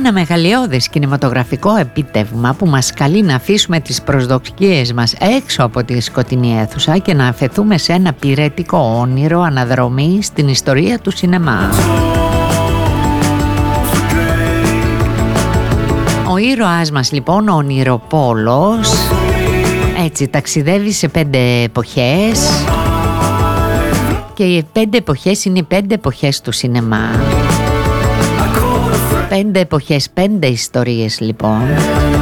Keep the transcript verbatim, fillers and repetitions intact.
Ένα μεγαλειώδες κινηματογραφικό επίτευγμα που μας καλεί να αφήσουμε τις προσδοκίες μας έξω από τη σκοτεινή αίθουσα και να αφαιθούμε σε ένα πυρετικό όνειρο αναδρομή στην ιστορία του σινεμά. Ο ήρωάς μας λοιπόν, ο ονειροπόλος, έτσι ταξιδεύει σε πέντε εποχές και οι πέντε εποχές είναι οι πέντε εποχές του σινεμά. Πέντε εποχές, πέντε ιστορίες λοιπόν.